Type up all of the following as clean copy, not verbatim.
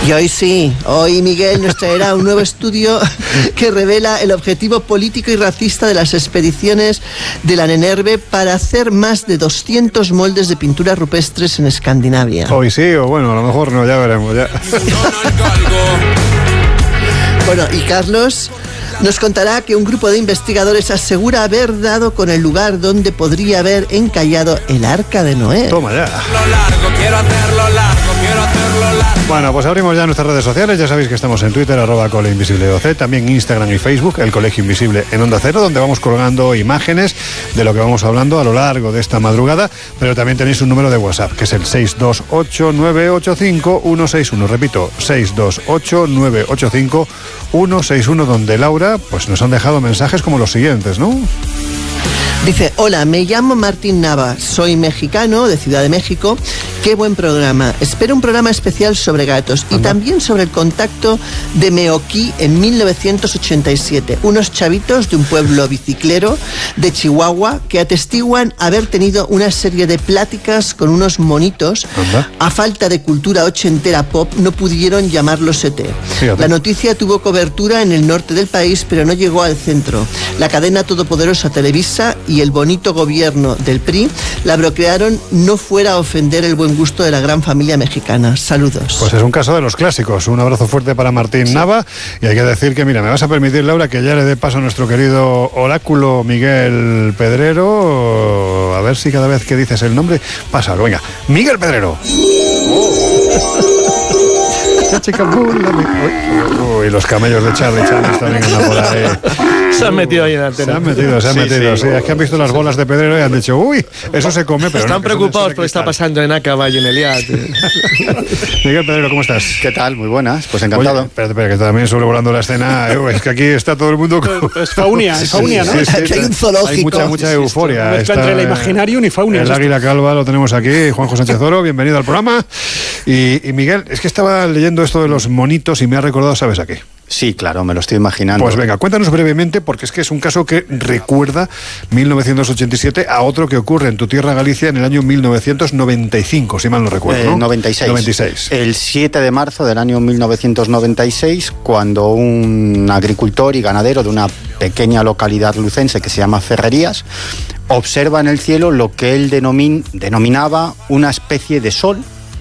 Y hoy sí, hoy Miguel nos traerá un nuevo estudio que revela el objetivo político y racista de las expediciones de la NENERVE para hacer más de 200 moldes de pinturas rupestres en Escandinavia. Hoy sí, o bueno, a lo mejor no, ya veremos. Ya. Bueno, y Carlos nos contará que un grupo de investigadores asegura haber dado con el lugar donde podría haber encallado el Arca de Noé. Toma ya. Bueno, pues abrimos ya nuestras redes sociales. Ya sabéis que estamos en Twitter, @coleinvisibleoc, también Instagram y Facebook, El Colegio Invisible en Onda Cero, donde vamos colgando imágenes de lo que vamos hablando a lo largo de esta madrugada, pero también tenéis un número de WhatsApp, que es el 628-985-161. Repito, 628-985-161, donde Laura, pues nos han dejado mensajes como los siguientes, ¿no? Dice, hola, me llamo Martín Nava, soy mexicano, de Ciudad de México. Qué buen programa. Espero un programa especial sobre gatos y también sobre el contacto de Meoquí en 1987. Unos chavitos de un pueblo biciclero de Chihuahua que atestiguan haber tenido una serie de pláticas con unos monitos. A falta de cultura ochentera pop, no pudieron llamarlos ET. Fíjate. La noticia tuvo cobertura en el norte del país, pero no llegó al centro. La cadena todopoderosa Televisa y el bonito gobierno del PRI la bloquearon, no fuera a ofender el buen gusto de la gran familia mexicana. Saludos. Pues es un caso de los clásicos. Un abrazo fuerte para Martín Nava. Y hay que decir que, mira, me vas a permitir, Laura, que ya le dé paso a nuestro querido oráculo Miguel Pedrero. A ver si cada vez que dices el nombre pasa algo. Venga, Miguel Pedrero. Uy, los camellos de Charlie también andan por ahí. Se han metido ahí en la antena. Se han metido. Sí, es que han visto las bolas de Pedrero y han dicho, uy, eso se come, pero están preocupados por lo que está pasando en Acaba y en Eliat. Miguel Pedrero, ¿cómo estás? ¿Qué tal? Muy buenas, pues encantado. Oye, espera, que también sobrevolando la escena. Es que aquí está todo el mundo Es Faunia, ¿no? Sí, hay un zoológico. Hay mucha euforia. Está entre el imaginario y Faunia. El águila calva lo tenemos aquí, Juanjo Sánchez Oro, bienvenido al programa. Y Miguel, es que estaba leyendo esto de los monitos y me ha recordado, ¿sabes a qué? Sí, claro, me lo estoy imaginando. Pues venga, cuéntanos brevemente, porque es que es un caso que recuerda 1987 a otro que ocurre en tu tierra Galicia en el año 1995, si mal no recuerdo, ¿no? 96. El 7 de marzo del año 1996, cuando un agricultor y ganadero de una pequeña localidad lucense que se llama Ferrerías observa en el cielo lo que él denominaba una especie de sol,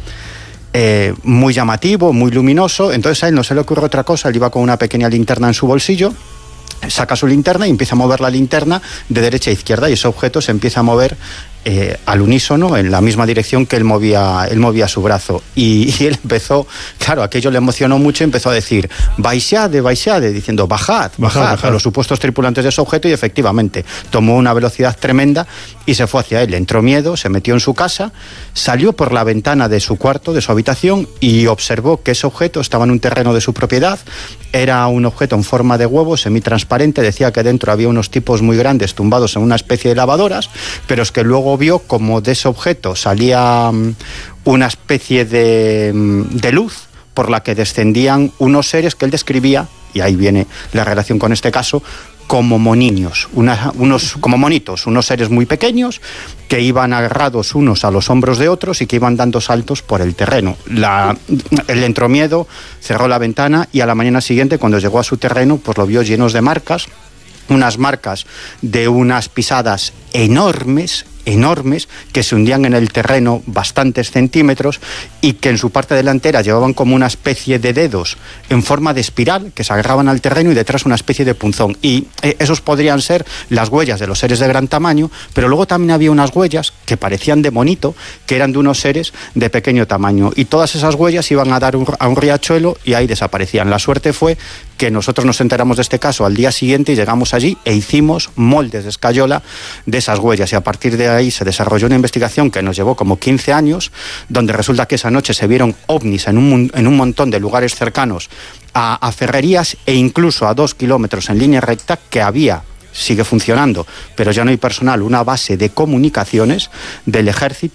muy llamativo, muy luminoso. Entonces a él no se le ocurre otra cosa, él iba con una pequeña linterna en su bolsillo, saca su linterna y empieza a mover la linterna de derecha a izquierda y ese objeto se empieza a mover al unísono, en la misma dirección que él movía su brazo. Y él empezó, claro, aquello le emocionó mucho y empezó a decir, baixade, diciendo, bajad a los supuestos tripulantes de ese objeto, y efectivamente tomó una velocidad tremenda y se fue hacia él. Le entró miedo, se metió en su casa, salió por la ventana de su cuarto, de su habitación, y observó que ese objeto estaba en un terreno de su propiedad. Era un objeto en forma de huevo, semitransparente. Decía que dentro había unos tipos muy grandes tumbados en una especie de lavadoras, pero es que luego vio como de ese objeto salía una especie de luz por la que descendían unos seres que él describía, y ahí viene la relación con este caso, como moniños, como monitos, unos seres muy pequeños que iban agarrados unos a los hombros de otros y que iban dando saltos por el terreno. Él le entró miedo, cerró la ventana y a la mañana siguiente, cuando llegó a su terreno, pues lo vio llenos de marcas, unas marcas de unas pisadas enormes que se hundían en el terreno bastantes centímetros y que en su parte delantera llevaban como una especie de dedos en forma de espiral que se agarraban al terreno y detrás una especie de punzón. Y esos podrían ser las huellas de los seres de gran tamaño, pero luego también había unas huellas que parecían de monito, que eran de unos seres de pequeño tamaño. Y todas esas huellas iban a dar a un riachuelo y ahí desaparecían. La suerte fue que nosotros nos enteramos de este caso al día siguiente y llegamos allí e hicimos moldes de escayola de esas huellas, y a partir de ahí se desarrolló una investigación que nos llevó como 15 años, donde resulta que esa noche se vieron ovnis en un montón de lugares cercanos a Ferrerías e incluso a 2 kilómetros en línea recta que sigue funcionando, pero ya no hay personal, una base de comunicaciones del ejército,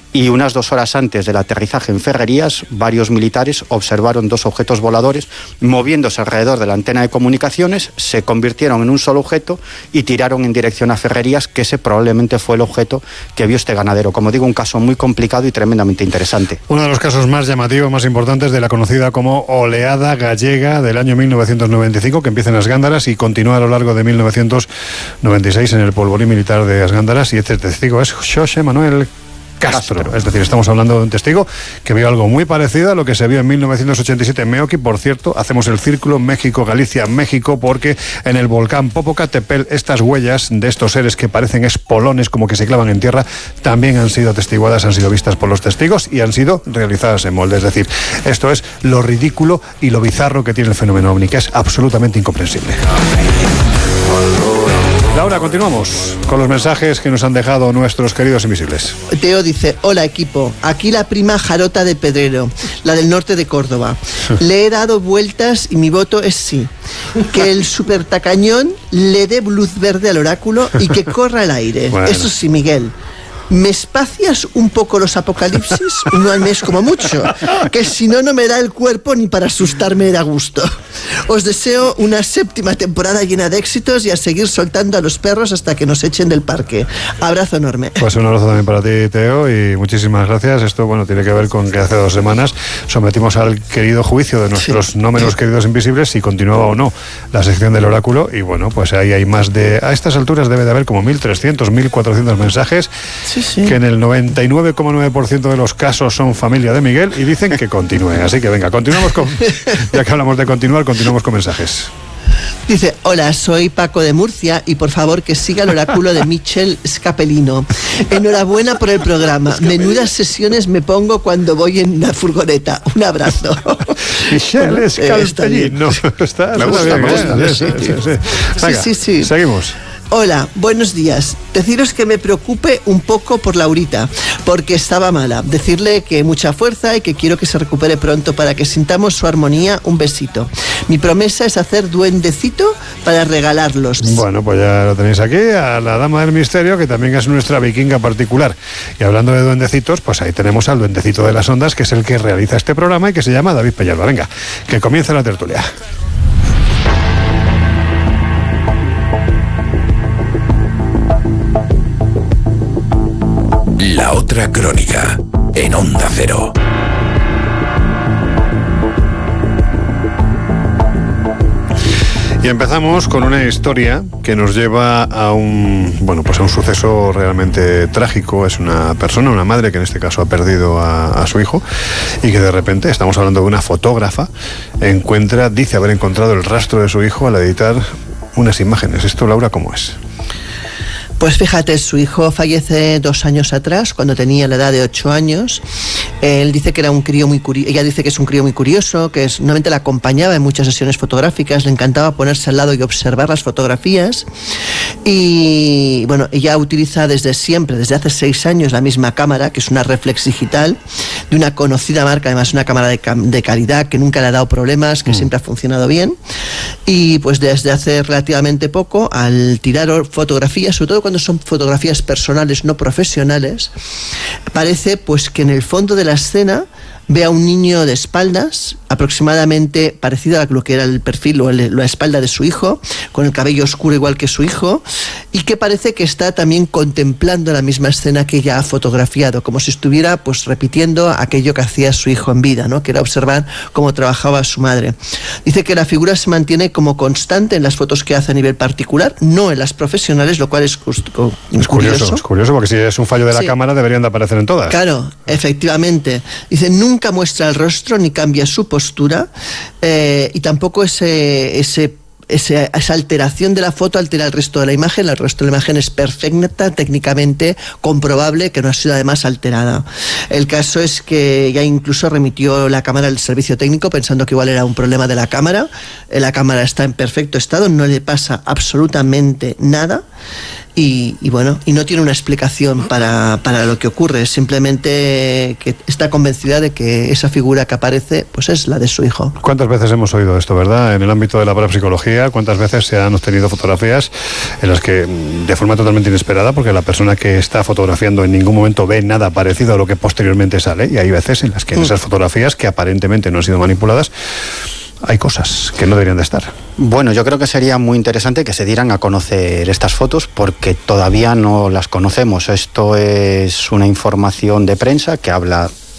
y unas 2 horas antes del aterrizaje en Ferrerías, varios militares observaron 2 objetos voladores moviéndose alrededor de la antena de comunicaciones, se convirtieron en un solo objeto y tiraron en dirección a Ferrerías, que ese probablemente fue el objeto que vio este ganadero. Como digo, un caso muy complicado y tremendamente interesante. Uno de los casos más llamativos, más importantes de la conocida como oleada gallega del año 1995, que empieza en As Gándaras y continúa a lo largo de 1996 en el polvorín militar de As Gándaras, y este testigo es José Manuel Castro. Es decir, estamos hablando de un testigo que vio algo muy parecido a lo que se vio en 1987 en Meoqui. Por cierto, hacemos el círculo México-Galicia-México, porque en el volcán Popocatépetl estas huellas de estos seres que parecen espolones, como que se clavan en tierra, también han sido atestiguadas, han sido vistas por los testigos y han sido realizadas en molde. Es decir, esto es lo ridículo y lo bizarro que tiene el fenómeno ovni, que es absolutamente incomprensible. Laura, continuamos con los mensajes que nos han dejado nuestros queridos invisibles. Teo dice: hola equipo, aquí la prima Jarota de Pedrero, la del norte de Córdoba. Le he dado vueltas y mi voto es sí. Que el supertacañón le dé luz verde al oráculo y que corra el aire. Bueno. Eso sí, Miguel. ¿Me espacias un poco los apocalipsis? Uno al mes como mucho, que si no, no me da el cuerpo ni para asustarme de a gusto. Os deseo una 7ª temporada llena de éxitos y a seguir soltando a los perros hasta que nos echen del parque. Abrazo enorme. Pues un abrazo también para ti, Teo, y muchísimas gracias. Esto, bueno, tiene que ver con que hace 2 semanas sometimos al querido juicio de nuestros no menos queridos invisibles si continuaba o no la sección del oráculo, y bueno, pues ahí hay más de... A estas alturas debe de haber como 1.300, 1.400 mensajes. Sí. Que en el 99,9% de los casos son familia de Miguel y dicen que continúe. Así que venga, continuamos con... Ya que hablamos de continuar, continuamos con mensajes. Dice: hola, soy Paco de Murcia y por favor que siga el oráculo de Michel Scapellino. Enhorabuena por el programa. Menudas sesiones me pongo cuando voy en la furgoneta. Un abrazo. Michel Scapellino. Me gusta. Sí. Seguimos. Hola, buenos días. Deciros que me preocupe un poco por Laurita, porque estaba mala. Decirle que mucha fuerza y que quiero que se recupere pronto para que sintamos su armonía. Un besito. Mi promesa es hacer duendecito para regalarlos. Bueno, pues ya lo tenéis aquí, a la dama del misterio, que también es nuestra vikinga particular. Y hablando de duendecitos, pues ahí tenemos al duendecito de las ondas, que es el que realiza este programa y que se llama David Peñalba. Venga, que comience la tertulia. La otra crónica, en Onda Cero. Y empezamos con una historia que nos lleva a un suceso realmente trágico. Es una persona, una madre que en este caso ha perdido a su hijo, y que de repente, estamos hablando de una fotógrafa, dice haber encontrado el rastro de su hijo al editar unas imágenes. Esto, Laura, ¿cómo es? Pues fíjate, su hijo fallece 2 años atrás, cuando tenía la edad de 8 años. Él dice que era un crío muy curioso. Ella dice que es un crío muy curioso, que normalmente la acompañaba en muchas sesiones fotográficas, le encantaba ponerse al lado y observar las fotografías. Y bueno, ella utiliza desde siempre, desde hace 6 años, la misma cámara, que es una reflex digital, de una conocida marca, además una cámara de calidad, que nunca le ha dado problemas, que siempre ha funcionado bien. Y pues desde hace relativamente poco, al tirar fotografías, sobre todo cuando son fotografías personales, no profesionales, parece pues que en el fondo de la escena ve a un niño de espaldas, aproximadamente parecido a lo que era el perfil o la espalda de su hijo, con el cabello oscuro igual que su hijo, y que parece que está también contemplando la misma escena que ella ha fotografiado, como si estuviera pues repitiendo aquello que hacía su hijo en vida, ¿no? Que era observar cómo trabajaba su madre. Dice que la figura se mantiene como constante en las fotos que hace a nivel particular, no en las profesionales, lo cual es curioso. Es curioso, porque si es un fallo de la cámara deberían de aparecer en todas. Claro, efectivamente. Dice, nunca muestra el rostro ni cambia su postura, y tampoco esa alteración de la foto altera el resto de la imagen. El resto de la imagen es perfecta, técnicamente comprobable que no ha sido además alterada. El caso es que ya incluso remitió la cámara al servicio técnico pensando que igual era un problema de la cámara. La cámara está en perfecto estado, no le pasa absolutamente nada. y no tiene una explicación para lo que ocurre, simplemente que está convencida de que esa figura que aparece pues es la de su hijo. ¿Cuántas veces hemos oído esto, verdad? En el ámbito de la parapsicología, ¿cuántas veces se han obtenido fotografías en las que, de forma totalmente inesperada, porque la persona que está fotografiando en ningún momento ve nada parecido a lo que posteriormente sale, y hay veces en las que en esas fotografías, que aparentemente no han sido manipuladas, hay cosas que no deberían de estar? Bueno, yo creo que sería muy interesante que se dieran a conocer estas fotos porque todavía no las conocemos. Esto es una información de prensa que habla